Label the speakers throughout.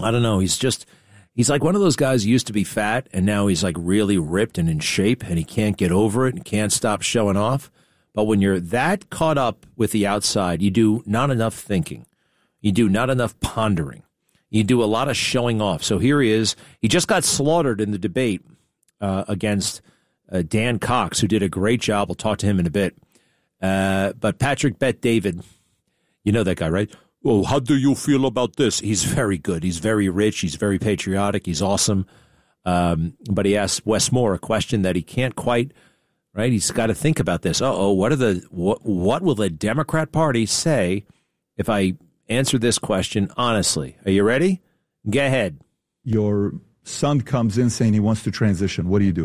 Speaker 1: I don't know. He's like one of those guys who used to be fat, and now he's like really ripped and in shape, and he can't get over it and can't stop showing off. But when you're that caught up with the outside, you do not enough thinking. You do not enough pondering. You do a lot of showing off. So here he is. He just got slaughtered in the debate against Dan Cox, who did a great job. We'll talk to him in a bit. But Patrick Bet-David, you know that guy, right? Oh, how do you feel about this? He's very good. He's very rich. He's very patriotic. He's awesome. But he asked Wes Moore a question that he can't quite, right? He's got to think about this. What will the Democrat Party say if I answer this question honestly? Are you ready? Go ahead.
Speaker 2: Your son comes in saying he wants to transition. What do you do?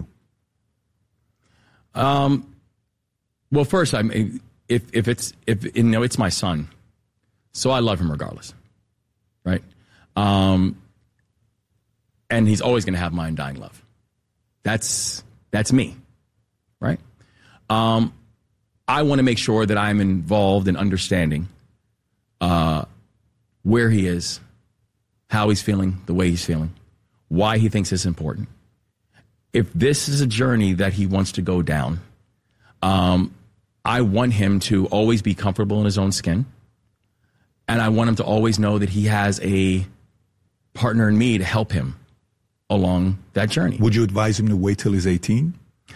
Speaker 3: Well, first, I mean, if it's my son, so I love him regardless, right? And he's always going to have my undying love. That's me, right? I want to make sure that I'm involved in understanding where he is, how he's feeling, the way he's feeling, why he thinks it's important. If this is a journey that he wants to go down, I want him to always be comfortable in his own skin. And I want him to always know that he has a partner in me to help him along that journey.
Speaker 2: Would you advise him to wait till he's 18?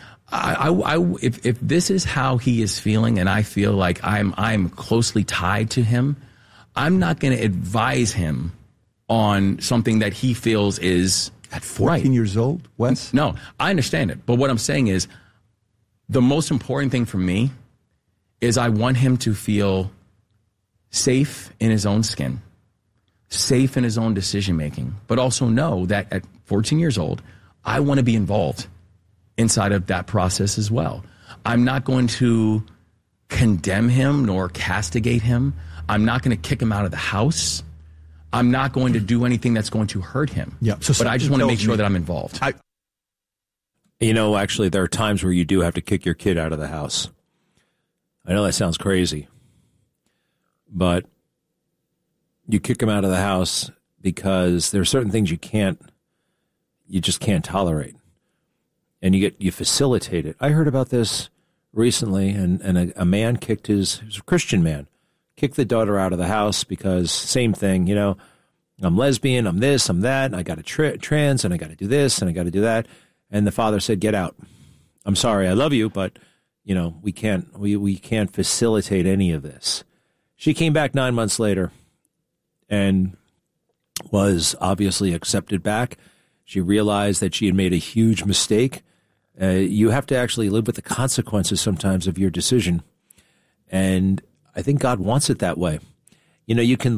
Speaker 3: If this is how he is feeling, and I feel like I'm closely tied to him, I'm not going to advise him on something that he feels is
Speaker 2: at 14
Speaker 3: right.
Speaker 2: years old, Wes?
Speaker 3: No, I understand it. But what I'm saying is the most important thing for me is I want him to feel safe in his own skin, safe in his own decision-making, but also know that at 14 years old, I want to be involved inside of that process as well. I'm not going to condemn him nor castigate him. I'm not going to kick him out of the house. I'm not going to do anything that's going to hurt him.
Speaker 2: Yeah,
Speaker 3: but I just want to make sure that I'm involved.
Speaker 1: Actually, there are times where you do have to kick your kid out of the house. I know that sounds crazy, but you kick him out of the house because there are certain things you just can't tolerate. And you facilitate it. I heard about this recently, and a man kicked he was a Christian man, kicked the daughter out of the house because same thing, I'm lesbian, I'm this, I'm that, and I got to trans, and I got to do this, and I got to do that. And the father said, get out. I'm sorry, I love you, but, we can't facilitate any of this. She came back 9 months later and was obviously accepted back. She realized that she had made a huge mistake. You have to actually live with the consequences sometimes of your decision. And I think God wants it that way. You can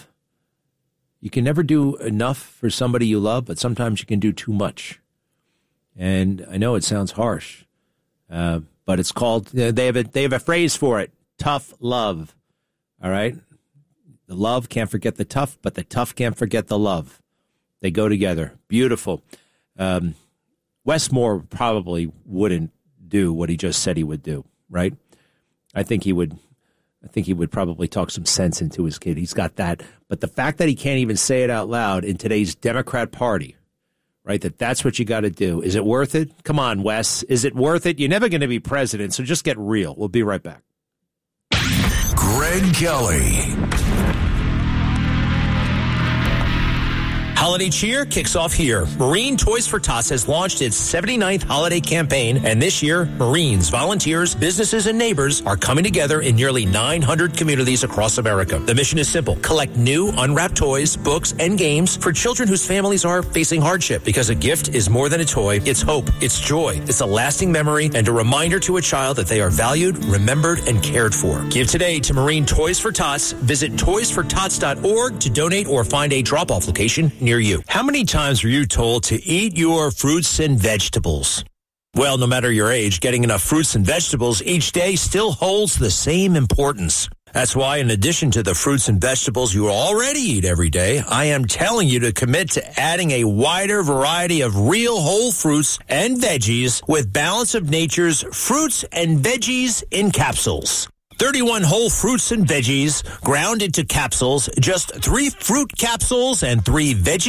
Speaker 1: never do enough for somebody you love, but sometimes you can do too much. And I know it sounds harsh, but it's called, they have a phrase for it, tough love. All right? The love can't forget the tough, but the tough can't forget the love. They go together. Beautiful. Wes Moore probably wouldn't do what he just said he would do, right? I think he would probably talk some sense into his kid. He's got that. But the fact that he can't even say it out loud in today's Democrat Party, right, that's what you got to do. Is it worth it? Come on, Wes. Is it worth it? You're never going to be president, so just get real. We'll be right back.
Speaker 4: Greg Kelly.
Speaker 5: Holiday cheer kicks off here. Marine Toys for Tots has launched its 79th holiday campaign, and this year, Marines, volunteers, businesses, and neighbors are coming together in nearly 900 communities across America. The mission is simple. Collect new, unwrapped toys, books, and games for children whose families are facing hardship. Because a gift is more than a toy. It's hope. It's joy. It's a lasting memory and a reminder to a child that they are valued, remembered, and cared for. Give today to Marine Toys for Tots. Visit toysfortots.org to donate or find a drop-off location near you. How many times were you told to eat your fruits and vegetables? Well, no matter your age, getting enough fruits and vegetables each day still holds the same importance. That's why, in addition to the fruits and vegetables you already eat every day, I am telling you to commit to adding a wider variety of real whole fruits and veggies with Balance of Nature's Fruits and Veggies in Capsules. 31 whole fruits and veggies ground into capsules, just 3 fruit capsules and 3 veggie